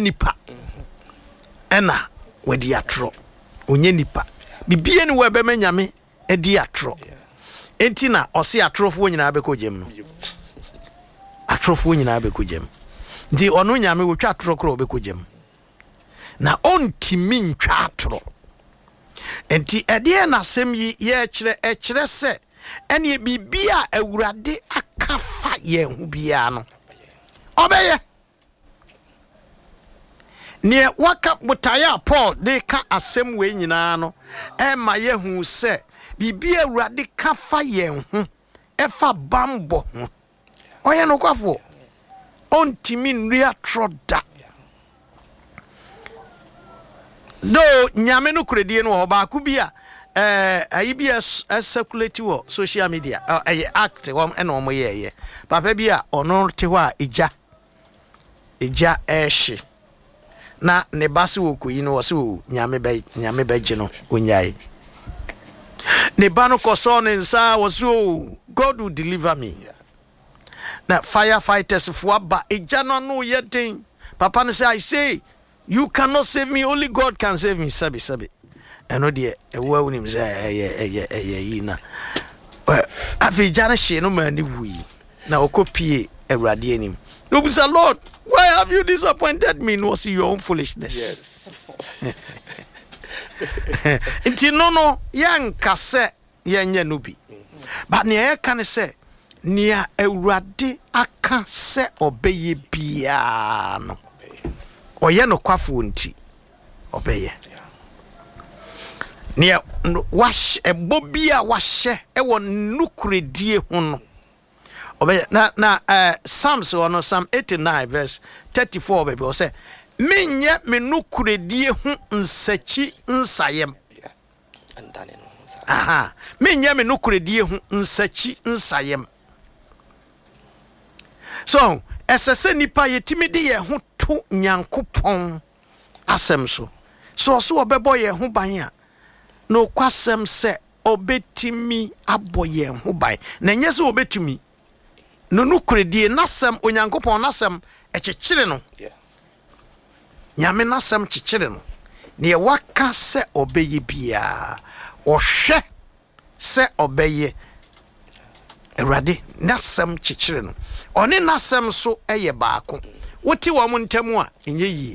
nipa ena wedi atro onye nipa bibie ni we be manyame edi atro enti na ose atrofo nyina abekogem no atrofo nyina abekogem ndi ono nyame wotwa atro kro obekogem na ontimi ntwa atro enti ede na asem yi ye kire se ene bibia awurade akafa ye hu bia no obeye ne waka butaya Paul de ka asem we nyina no ma ye hu se bibia awurade kafa ye hu efa bambo hu oye no kwafo ontimi nria troda do nyame no kredie no ho ba ku bia IBS circulate wo social media act wo eno mo ye papa bia ono te ho a eja eshi na ne base wo koyi no wo se wo nyame ba gino onyai ne ba no koso ne nsa wo se God will deliver me na firefighters fo ba eja no ye den papa ne say I say you cannot save me, only God can save me. Sabi. Eno de ewa unim say na. Afi jana she no mani wi. Na okopie Awurade anim. No be say Lord, why have you disappointed me? No see your own foolishness. Yes. Inti no yanka se yenye no bi. But ne e kan se nia Awurade aka se obeye bia no. Oye no kwafo nti obeye ne wash ebobia wahye ewo nukredie hu no obeye na Psalms ono Psalm 89 verse 34 baby o say menye me nukredie hu nsachi nsayem aha menye me nukredie hu nsachi nsayem so esese nipa yetimi de ye hu to nyankopon asem so obebo ye ho ban a no kwasem se obetimi aboye ho ban na nye se obetumi no nukredie nasem onyankopon nasem ekekire no nyame nasem kekire no ne waka se obeye bia ohwe se obeye Awurade nasem kekire no one nasem so eye baako woti wo mo ntemu a enye yi